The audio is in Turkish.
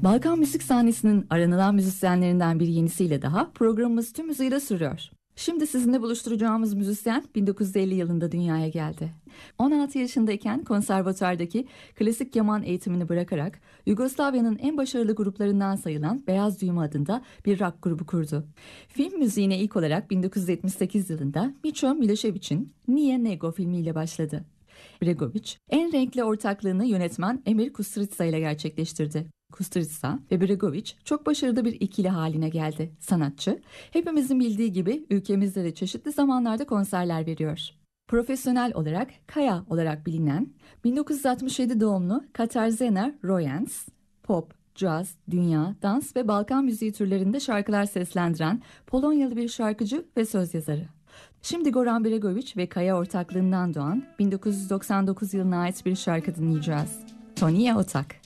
Balkan müzik sahnesinin aranılan müzisyenlerinden bir yenisiyle daha programımız tüm hızıyla sürüyor. Şimdi sizinle buluşturacağımız müzisyen 1950 yılında dünyaya geldi. 16 yaşındayken konservatuvardaki klasik keman eğitimini bırakarak Yugoslavya'nın en başarılı gruplarından sayılan Beyaz Düğme adında bir rock grubu kurdu. Film müziğine ilk olarak 1978 yılında Miço Milošević'in Nije nego filmiyle başladı. Bregović, en renkli ortaklığını yönetmen Emir Kusturica ile gerçekleştirdi. Kusturica ve Bregović çok başarılı bir ikili haline geldi. Sanatçı, hepimizin bildiği gibi ülkemizde de çeşitli zamanlarda konserler veriyor. Profesyonel olarak Kaya olarak bilinen 1967 doğumlu Katarzyna Royens, pop, caz, dünya, dans ve Balkan müziği türlerinde şarkılar seslendiren Polonyalı bir şarkıcı ve söz yazarı. Şimdi Goran Bregović ve Kaya ortaklığından doğan 1999 yılına ait bir şarkı dinleyeceğiz. Tonije Otak.